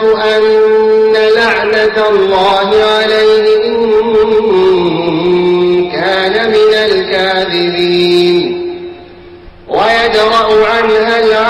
أن لعنة الله عليه إن كان من الكاذبين ويدرأ عنها